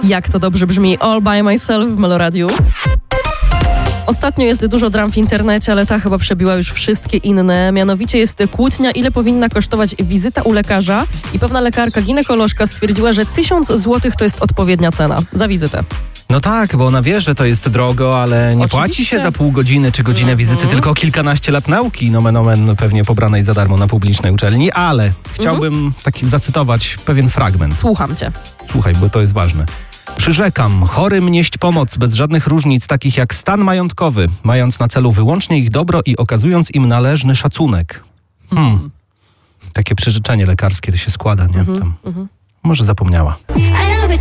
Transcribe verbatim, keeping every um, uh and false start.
Jak to dobrze brzmi, All by Myself w Meloradiu. Ostatnio jest dużo dram w internecie, ale ta chyba przebiła już wszystkie inne. Mianowicie jest kłótnia, ile powinna kosztować wizyta u lekarza i pewna lekarka ginekolożka stwierdziła, że tysiąc złotych to jest odpowiednia cena za wizytę. No tak, bo ona wie, że to jest drogo, ale nie Oczywiście. płaci się za pół godziny czy godzinę wizyty, Mhm. tylko kilkanaście lat nauki, nomen omen, pewnie pobranej za darmo na publicznej uczelni, ale chciałbym taki zacytować pewien fragment. Słucham cię. Słuchaj, bo to jest ważne. Przyrzekam, chorym nieść pomoc bez żadnych różnic, takich jak stan majątkowy, mając na celu wyłącznie ich dobro i okazując im należny szacunek. Hmm. Takie przyrzeczenie lekarskie się składa, nie? Tam. Może zapomniała.